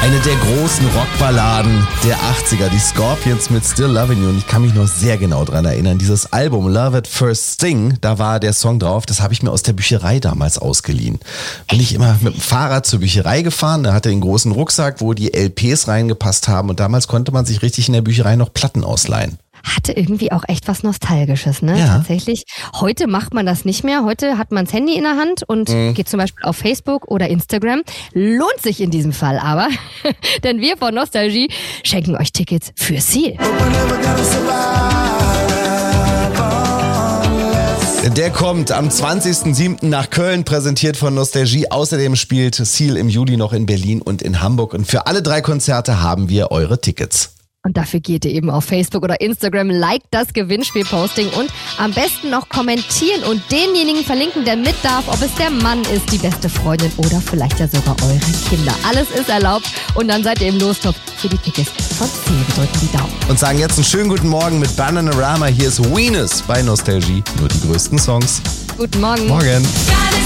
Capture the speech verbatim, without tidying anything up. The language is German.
Eine der großen Rockballaden der achtziger, die Scorpions mit Still Loving You. Und ich kann mich noch sehr genau dran erinnern. Dieses Album Love at First Sting, da war der Song drauf, das habe ich mir aus der Bücherei damals ausgeliehen. Bin ich immer mit dem Fahrrad zur Bücherei gefahren, da hatte den großen Rucksack, wo die L Ps reingepasst haben. Und damals konnte man sich richtig in der Bücherei noch Platten ausleihen. Hatte irgendwie auch echt was Nostalgisches, ne? Ja. Tatsächlich. Heute macht man das nicht mehr. Heute hat man das Handy in der Hand und mhm. geht zum Beispiel auf Facebook oder Instagram. Lohnt sich in diesem Fall aber, denn wir von Nostalgie schenken euch Tickets für Seal. Der kommt am zwanzigsten siebten nach Köln, präsentiert von Nostalgie. Außerdem spielt Seal im Juli noch in Berlin und in Hamburg. Und für alle drei Konzerte haben wir eure Tickets. Und dafür geht ihr eben auf Facebook oder Instagram, liked das Gewinnspielposting und am besten noch kommentieren und denjenigen verlinken, der mit darf, ob es der Mann ist, die beste Freundin oder vielleicht ja sogar eure Kinder. Alles ist erlaubt und dann seid ihr im Lostopf für die Tickets von Seal. Wir drücken die Daumen. Und sagen jetzt einen schönen guten Morgen mit Bananarama. Hier ist Venus bei Nostalgie. Nur die größten Songs. Guten Morgen. Morgen.